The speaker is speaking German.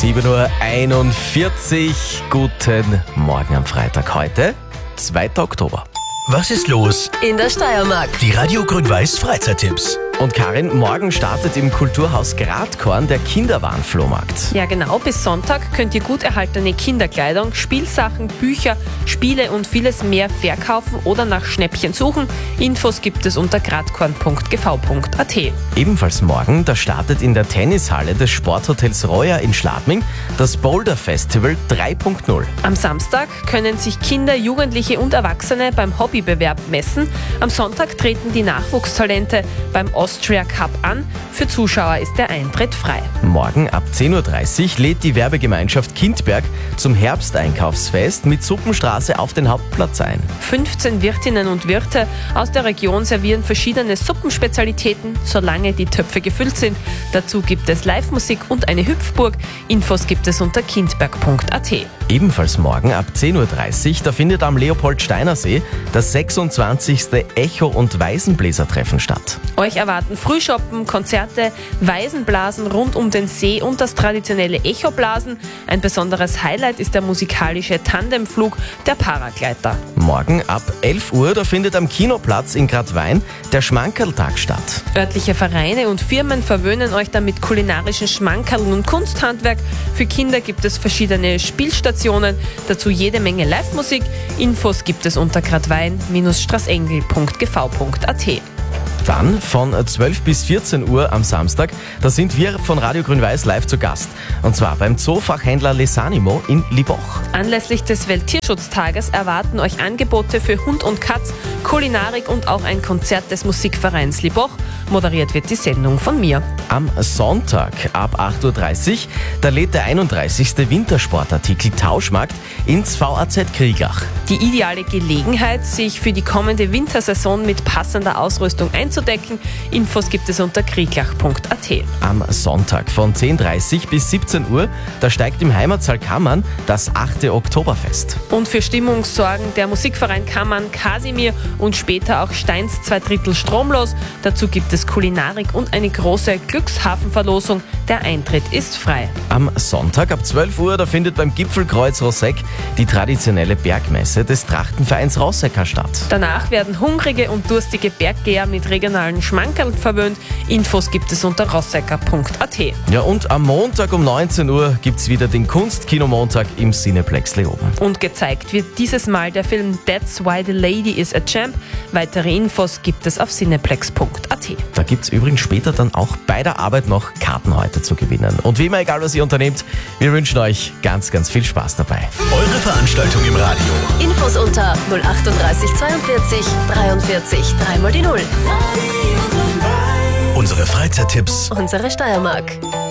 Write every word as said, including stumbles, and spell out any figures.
sieben Uhr einundvierzig. Guten Morgen am Freitag. Heute, zweiter Oktober. Was ist los in der Steiermark? Die Radio Grün-Weiß Freizeittipps. Und Karin, morgen startet im Kulturhaus Gradkorn der Kinderwarenflohmarkt. Ja genau, bis Sonntag könnt ihr gut erhaltene Kinderkleidung, Spielsachen, Bücher, Spiele und vieles mehr verkaufen oder nach Schnäppchen suchen. Infos gibt es unter gradkorn punkt g v punkt a t. Ebenfalls morgen, da startet in der Tennishalle des Sporthotels Roya in Schladming das Boulder Festival drei punkt null. Am Samstag können sich Kinder, Jugendliche und Erwachsene beim Hobbybewerb messen. Am Sonntag treten die Nachwuchstalente beim Austria Cup an. Für Zuschauer ist der Eintritt frei. Morgen ab zehn Uhr dreißig lädt die Werbegemeinschaft Kindberg zum Herbsteinkaufsfest mit Suppenstraße auf den Hauptplatz ein. fünfzehn Wirtinnen und Wirte aus der Region servieren verschiedene Suppenspezialitäten, solange die Töpfe gefüllt sind. Dazu gibt es Live-Musik und eine Hüpfburg. Infos gibt es unter kindberg punkt a t. Ebenfalls morgen ab zehn Uhr dreißig, da findet am Leopold-Steiner-See das sechsundzwanzigste Echo- und Weisenbläsertreffen statt. Euch erwarten Frühschoppen, Konzerte, Weisenblasen rund um den See und das traditionelle Echoblasen. Ein besonderes Highlight ist der musikalische Tandemflug der Paragleiter. Morgen ab elf Uhr, da findet am Kinoplatz in Gradwein der Schmankerltag statt. Örtliche Vereine und Firmen verwöhnen euch dann mit kulinarischen Schmankerln und Kunsthandwerk. Für Kinder gibt es verschiedene Spielstationen, dazu jede Menge Live-Musik. Infos gibt es unter gradwein Bindestrich straßengel punkt g v punkt a t. Dann von zwölf bis vierzehn Uhr am Samstag, da sind wir von Radio Grün-Weiß live zu Gast. Und zwar beim Zoofachhändler Lesanimo in Liboch. Anlässlich des Welttierschutztages erwarten euch Angebote für Hund und Katz, Kulinarik und auch ein Konzert des Musikvereins Liboch. Moderiert wird die Sendung von mir. Am Sonntag ab acht Uhr dreißig, da lädt der einunddreißigste Wintersportartikel Tauschmarkt ins V A Z Kriegach. Die ideale Gelegenheit, sich für die kommende Wintersaison mit passender Ausrüstung einzudecken. Infos gibt es unter kriegach punkt a t. Am Sonntag von zehn Uhr dreißig bis siebzehn Uhr, da steigt im Heimatsaal Kammern das achte Oktoberfest. Und für Stimmung sorgen der Musikverein Kammern, Kasimir und später auch Steins zwei Drittel stromlos. Dazu gibt es Kulinarik und eine große Glückshafenverlosung. Der Eintritt ist frei. Am Sonntag ab zwölf Uhr, da findet beim Gipfelkreuz Rosseck die traditionelle Bergmesse des Trachtenvereins Rossecker statt. Danach werden hungrige und durstige Berggeher mit regionalen Schmankerl verwöhnt. Infos gibt es unter rossecker punkt a t. Ja, und am Montag um neunzehn Uhr gibt es wieder den Kunstkiноmontag im Cineplex Leoben. Und gezeigt wird dieses Mal der Film That's Why the Lady is a Champ. Weitere Infos gibt es auf cineplex punkt a t. Da gibt es übrigens später dann auch bei der Arbeit noch Karten heute zu gewinnen. Und wie immer, egal was ihr unternehmt, wir wünschen euch ganz, ganz viel Spaß dabei. Eure Veranstaltung im Radio. Infos unter null achtunddreißig zweiundvierzig dreiundvierzig dreimal die Null. Unsere Freizeittipps. Unsere Steiermark.